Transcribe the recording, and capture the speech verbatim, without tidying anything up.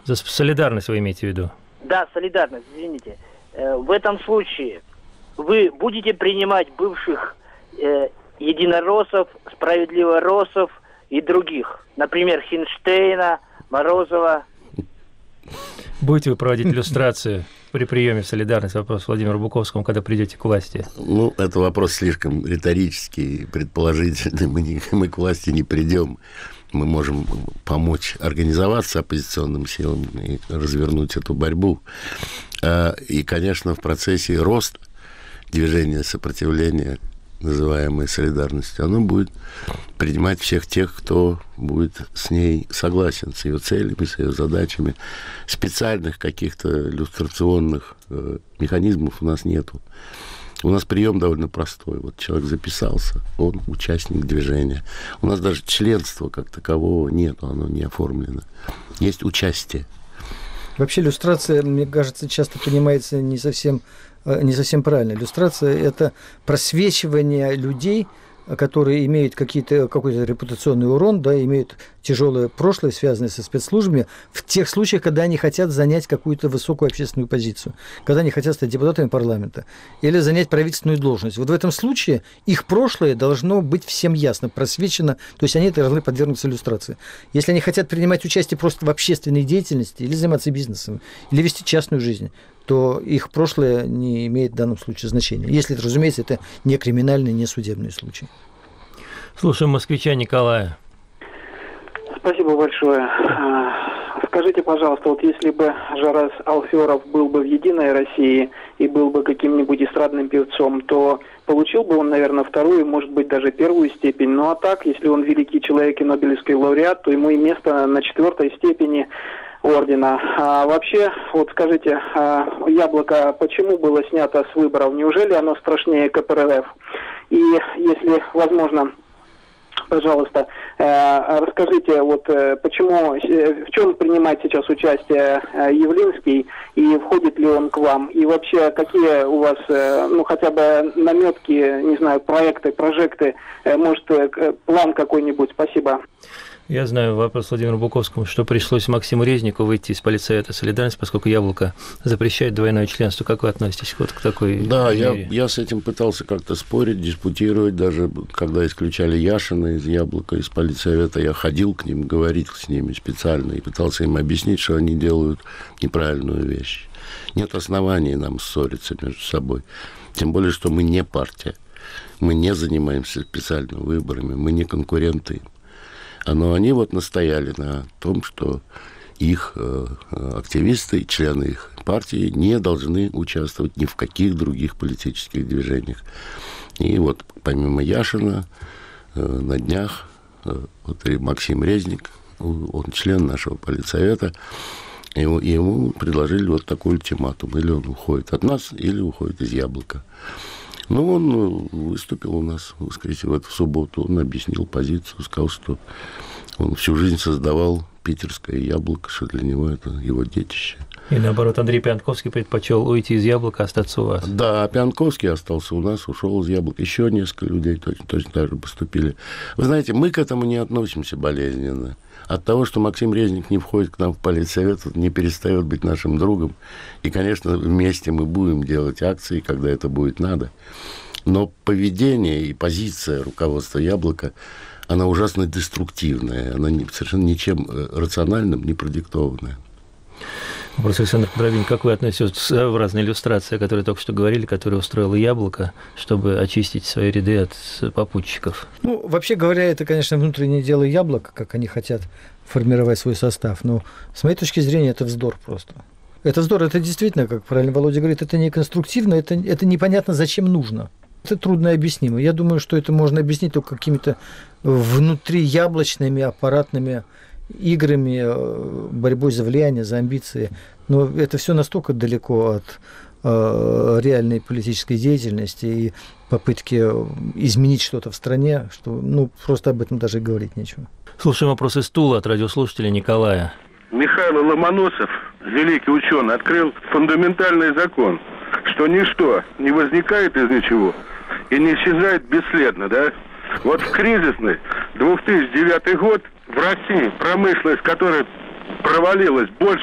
За солидарность вы имеете в виду? Да, солидарность, извините. Э, в этом случае вы будете принимать бывших э, единороссов, справедливороссов и других, например, Хинштейна, Морозова. Будете вы проводить иллюстрацию при приеме в солидарность, вопрос Владимиру Буковскому, когда придете к власти? Ну, это вопрос слишком риторический, предположительный. Мы, не, мы к власти не придем. Мы можем помочь организоваться оппозиционным силам и развернуть эту борьбу. И, конечно, в процессе роста движения сопротивления, называемой солидарностью, оно будет принимать всех тех, кто будет с ней согласен, с ее целями, с ее задачами. Специальных каких-то иллюстрационных э, механизмов у нас нету. У нас прием довольно простой. Вот человек записался, он участник движения. У нас даже членства как такового нету, оно не оформлено. Есть участие. Вообще иллюстрация, мне кажется, часто понимается не совсем, не совсем правильно. Иллюстрация – это просвечивание людей, которые имеют какие-то, какой-то репутационный урон, да, имеют тяжелое прошлое, связанное со спецслужбами, в тех случаях, когда они хотят занять какую-то высокую общественную позицию, когда они хотят стать депутатами парламента или занять правительственную должность. Вот в этом случае их прошлое должно быть всем ясно, просвечено, то есть они должны подвергнуться иллюстрации. Если они хотят принимать участие просто в общественной деятельности или заниматься бизнесом, или вести частную жизнь, то их прошлое не имеет в данном случае значения. Если, разумеется, это не криминальный, не судебный случай. Слушаем москвича Николая. Спасибо большое. Скажите, пожалуйста, вот если бы Жарас Алферов был бы в «Единой России» и был бы каким-нибудь эстрадным певцом, то получил бы он, наверное, вторую, может быть, даже первую степень. Ну а так, если он великий человек и Нобелевский лауреат, то ему и место на четвертой степени ордена. А вообще, вот скажите, «Яблоко» почему было снято с выборов? Неужели оно страшнее ка пэ эр эф? И если возможно, пожалуйста, расскажите, вот почему, в чем принимает сейчас участие Явлинский и входит ли он к вам? И вообще, какие у вас, ну, хотя бы наметки, не знаю, проекты, прожекты, может, план какой-нибудь? Спасибо. Я знаю вопрос Владимиру Буковскому, что пришлось Максиму Резнику выйти из Политсовета «Солидарность», поскольку «Яблоко» запрещает двойное членство. Как вы относитесь вот к такой Да, я, мере? я с этим пытался как-то спорить, диспутировать. Даже когда исключали Яшина из «Яблока», из Политсовета, я ходил к ним, говорил с ними специально и пытался им объяснить, что они делают неправильную вещь. Нет оснований нам ссориться между собой. Тем более, что мы не партия. Мы не занимаемся специально выборами, мы не конкуренты. Но они вот настояли на том, что их э, активисты, члены их партии не должны участвовать ни в каких других политических движениях. И вот помимо Яшина э, на днях э, вот Максим Резник, он член нашего Политсовета, ему, ему предложили вот такой ультиматум. Или он уходит от нас, или уходит из «Яблока». Ну, он выступил у нас в воскресенье, в эту субботу, он объяснил позицию, сказал, что он всю жизнь создавал питерское «Яблоко», что для него это его детище. И наоборот, Андрей Пиантковский предпочел уйти из «Яблока», остаться у вас. Да, а Пиантковский остался у нас, ушел из «Яблока». Еще несколько людей точно, точно так же поступили. Вы знаете, мы к этому не относимся болезненно. От того, что Максим Резник не входит к нам в Политсовет, не перестает быть нашим другом. И, конечно, вместе мы будем делать акции, когда это будет надо. Но поведение и позиция руководства «Яблока», она ужасно деструктивная. Она совершенно ничем рациональным не продиктованная. Вопрос, Александр Дровин, как вы относитесь к своеобразной иллюстрации, о которой только что говорили, которую устроило «Яблоко», чтобы очистить свои ряды от попутчиков? Ну, вообще говоря, это, конечно, внутреннее дело «Яблока», как они хотят формировать свой состав. Но, с моей точки зрения, это вздор просто. Это вздор, это действительно, как правильно Володя говорит, это не конструктивно, это, это непонятно, зачем нужно. Это трудно объяснимо. Я думаю, что это можно объяснить только какими-то внутрияблочными аппаратными играми, борьбой за влияние, за амбиции. Но это все настолько далеко от э, реальной политической деятельности и попытки изменить что-то в стране, что ну, просто об этом даже говорить нечего. Слушаем вопрос из Тула от радиослушателя Николая. Михаил Ломоносов, великий ученый, открыл фундаментальный закон, что ничто не возникает из ничего и не исчезает бесследно, да? Вот в кризисный две тысячи девятый год в России промышленность, которая провалилась больше